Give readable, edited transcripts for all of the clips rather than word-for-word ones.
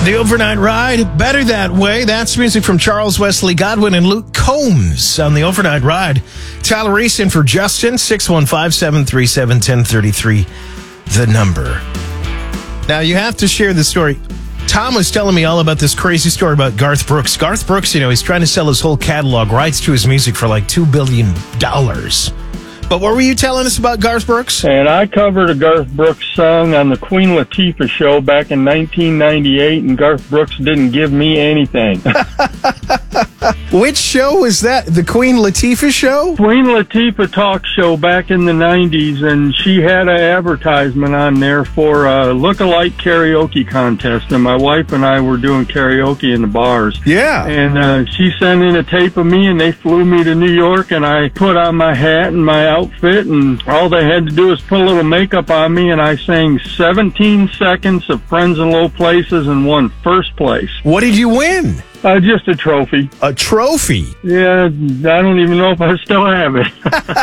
The Overnight Ride, Better That Way. That's music from Charles Wesley Godwin and Luke Combs on the Overnight Ride. Tyler Reese in for Justin, 615-737-1033, the number. Now, you have to share the story. Tom was telling me all about this crazy story about Garth Brooks. Garth Brooks, he's trying to sell his whole catalog, rights to his music for like $2 billion. But what were you telling us about Garth Brooks? And I covered a Garth Brooks song on the Queen Latifah show back in 1998, and Garth Brooks didn't give me anything. Which show was that? The Queen Latifah show? Queen Latifah talk show back in the 90s, and she had an advertisement on there for a look-alike karaoke contest, and my wife and I were doing karaoke in the bars. Yeah. And she sent in a tape of me, and they flew me to New York, and I put on my hat and my outfit, and all they had to do was put a little makeup on me, and I sang 17 seconds of Friends in Low Places and won first place. What did you win? Just a trophy. A trophy? Yeah, I don't even know if I still have it.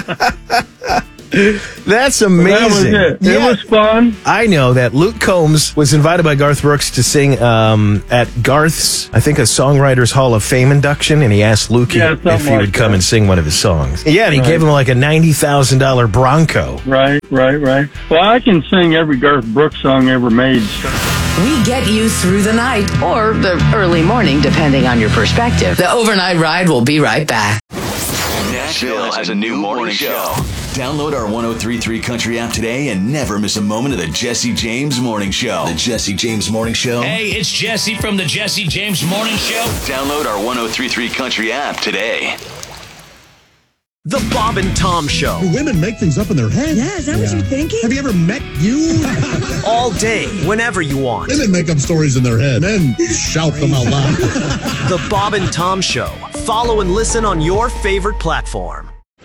That's amazing. That was it. It was fun. I know that Luke Combs was invited by Garth Brooks to sing at Garth's, I think, a Songwriters Hall of Fame induction, and he asked Luke if he would come and sing one of his songs. Yeah, and he gave him like a $90,000 Bronco. Right. Well, I can sing every Garth Brooks song ever made. We get you through the night or the early morning, depending on your perspective. The Overnight Ride will be right back. Nashville has a new morning show. Download our 103.3 Country app today and never miss a moment of the Jesse James Morning Show. The Jesse James Morning Show. Hey, it's Jesse from the Jesse James Morning Show. Download our 103.3 Country app today. The Bob and Tom Show. Do women make things up in their head? Yeah, is that what you're thinking? Have you ever met you? All day, whenever you want. Women make up stories in their head. Men shout them out loud. The Bob and Tom Show. Follow and listen on your favorite platform.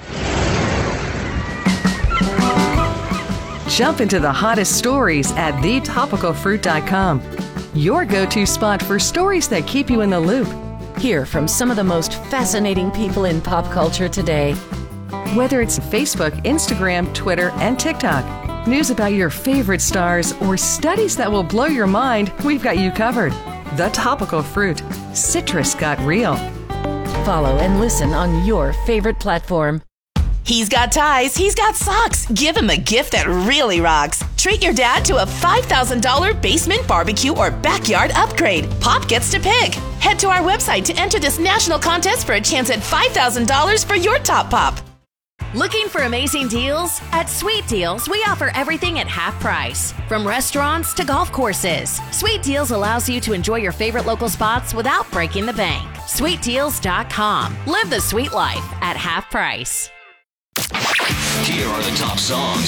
Jump into the hottest stories at thetopicalfruit.com. Your go-to spot for stories that keep you in the loop. Hear from some of the most fascinating people in pop culture today. Whether it's Facebook, Instagram, Twitter, and TikTok, news about your favorite stars, or studies that will blow your mind, we've got you covered. The Topical Fruit. Citrus got real. Follow and listen on your favorite platform. He's got ties, he's got socks. Give him a gift that really rocks. Treat your dad to a $5,000 basement barbecue or backyard upgrade. Pop gets to pick. Head to our website to enter this national contest for a chance at $5,000 for your top pop. Looking for amazing deals? At Sweet Deals, we offer everything at half price. From restaurants to golf courses, Sweet Deals allows you to enjoy your favorite local spots without breaking the bank. SweetDeals.com. Live the sweet life at half price. Here are the top songs